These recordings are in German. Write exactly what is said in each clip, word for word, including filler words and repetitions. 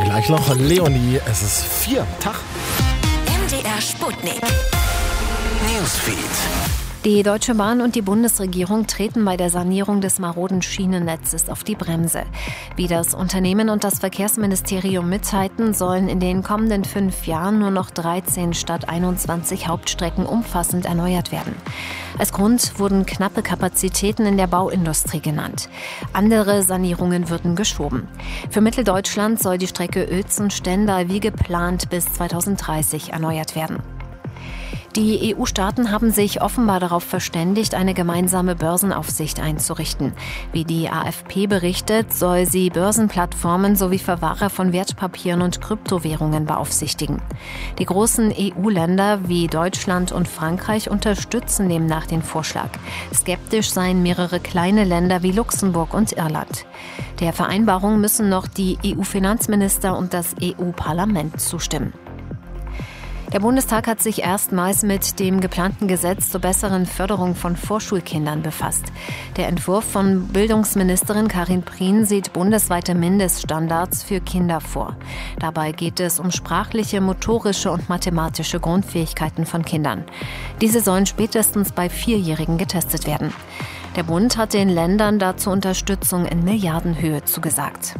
Gleich noch Leonie, es ist vier. Tag. M D R Sputnik. Newsfeed. Die Deutsche Bahn und die Bundesregierung treten bei der Sanierung des maroden Schienennetzes auf die Bremse. Wie das Unternehmen und das Verkehrsministerium mitteilten, sollen in den kommenden fünf Jahren nur noch dreizehn statt einundzwanzig Hauptstrecken umfassend erneuert werden. Als Grund wurden knappe Kapazitäten in der Bauindustrie genannt. Andere Sanierungen würden geschoben. Für Mitteldeutschland soll die Strecke Uelzen-Stendal wie geplant bis zweitausenddreißig erneuert werden. Die E U-Staaten haben sich offenbar darauf verständigt, eine gemeinsame Börsenaufsicht einzurichten. Wie die A F P berichtet, soll sie Börsenplattformen sowie Verwahrer von Wertpapieren und Kryptowährungen beaufsichtigen. Die großen E U-Länder wie Deutschland und Frankreich unterstützen demnach den Vorschlag. Skeptisch seien mehrere kleine Länder wie Luxemburg und Irland. Der Vereinbarung müssen noch die E U-Finanzminister und das E U-Parlament zustimmen. Der Bundestag hat sich erstmals mit dem geplanten Gesetz zur besseren Förderung von Vorschulkindern befasst. Der Entwurf von Bildungsministerin Karin Prien sieht bundesweite Mindeststandards für Kinder vor. Dabei geht es um sprachliche, motorische und mathematische Grundfähigkeiten von Kindern. Diese sollen spätestens bei Vierjährigen getestet werden. Der Bund hat den Ländern dazu Unterstützung in Milliardenhöhe zugesagt.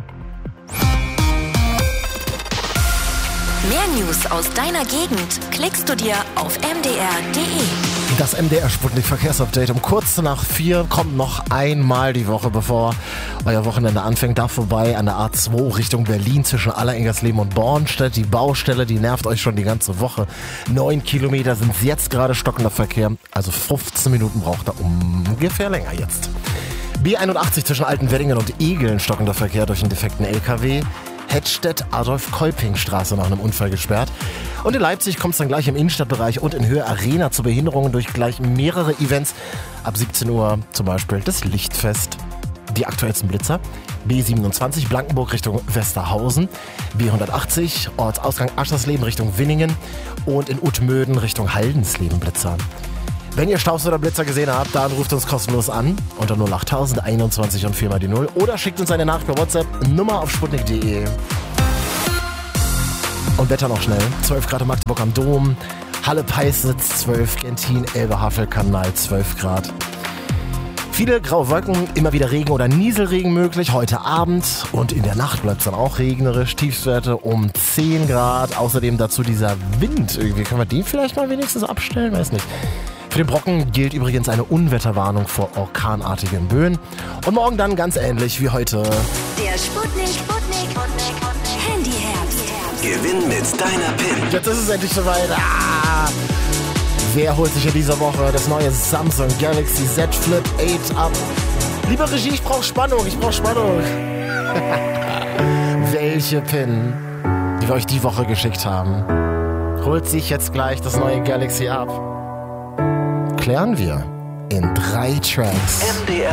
Mehr News aus deiner Gegend klickst du dir auf m d r punkt d e. Das M D R Sputnik Verkehrsupdate um kurz nach vier kommt noch einmal die Woche, bevor euer Wochenende anfängt. Da vorbei an der A zwei Richtung Berlin zwischen Allerengersleben und Bornstedt. Die Baustelle, die nervt euch schon die ganze Woche. Neun Kilometer sind jetzt gerade stockender Verkehr, also fünfzehn Minuten braucht er ungefähr länger jetzt. B einundachtzig zwischen Altenweddingen und Egeln stockender Verkehr durch einen defekten L K W. Hedstedt-Adolf-Kolping-Straße nach einem Unfall gesperrt. Und in Leipzig kommt es dann gleich im Innenstadtbereich und in Höhe Arena zu Behinderungen durch gleich mehrere Events. Ab siebzehn Uhr zum Beispiel das Lichtfest. Die aktuellsten Blitzer: B siebenundzwanzig Blankenburg Richtung Westerhausen, B hundertachtzig Ortsausgang Aschersleben Richtung Winningen und in Utmöden Richtung Haldensleben Blitzer. Wenn ihr Staus oder Blitzer gesehen habt, dann ruft uns kostenlos an unter null acht tausend einundzwanzig und vier mal die null oder schickt uns eine Nachricht per WhatsApp, Nummer auf sputnik punkt d e. Und Wetter noch schnell. zwölf Grad in Magdeburg am Dom, Halle-Peissnitz zwölf, Gentin, Elbe-Havel-Kanal zwölf Grad. Viele graue Wolken, immer wieder Regen oder Nieselregen möglich. Heute Abend und in der Nacht bleibt es dann auch regnerisch. Tiefstwerte um zehn Grad. Außerdem dazu dieser Wind. Irgendwie können wir den vielleicht mal wenigstens abstellen? Weiß nicht. Für den Brocken gilt übrigens eine Unwetterwarnung vor orkanartigen Böen. Und morgen dann ganz ähnlich wie heute. Der Sputnik, Sputnik, Handyherz. Gewinn mit deiner PIN. Jetzt ist es endlich soweit. Ah! Wer holt sich in dieser Woche das neue Samsung Galaxy Z Flip acht ab? Liebe Regie, ich brauche Spannung, ich brauche Spannung. Welche PIN, die wir euch die Woche geschickt haben, holt sich jetzt gleich das neue Galaxy ab? Klären wir in drei Tracks. M D R